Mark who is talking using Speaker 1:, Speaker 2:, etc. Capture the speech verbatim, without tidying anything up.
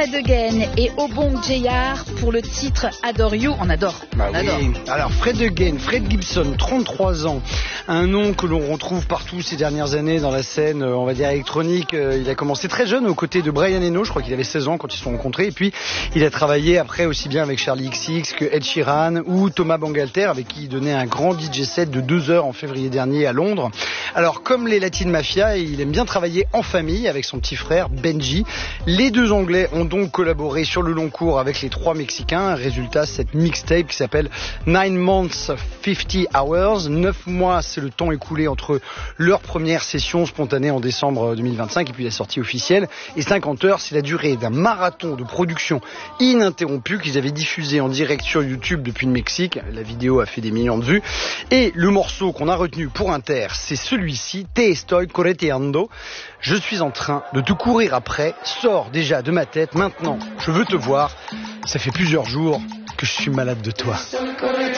Speaker 1: Fred Again et Obong Jayar pour le titre Adore You. On adore.
Speaker 2: Bah
Speaker 1: on adore.
Speaker 2: Oui. Alors Fred Again, Fred Gibson, trente-trois ans, un nom que l'on retrouve partout ces dernières années dans la scène, on va dire électronique. Il a commencé très jeune aux côtés de Brian Eno, je crois qu'il avait seize ans quand ils se sont rencontrés, et puis il a travaillé après aussi bien avec Charlie X C X que Ed Sheeran ou Thomas Bangalter, avec qui il donnait un grand D J set de deux heures en février dernier à Londres. Alors comme les Latin Mafia, il aime bien travailler en famille avec son petit frère Benji. Les deux Anglais ont donc collaboré sur le long cours avec les trois Mexicains. Résultat, cette mixtape qui s'appelle Nine Months Fifty Hours. Neuf mois, c'est le temps écoulé entre leur première session spontanée en décembre deux mille vingt-cinq et puis la sortie officielle. Et cinquante heures, c'est la durée d'un marathon de production ininterrompu qu'ils avaient diffusé en direct sur YouTube depuis le Mexique. La vidéo a fait des millions de vues. Et le morceau qu'on a retenu pour Inter, c'est celui-ci, Te estoy correteando. Je suis en train de te courir après, sors déjà de ma tête, maintenant je veux te voir. Ça fait plusieurs jours que je suis malade de toi.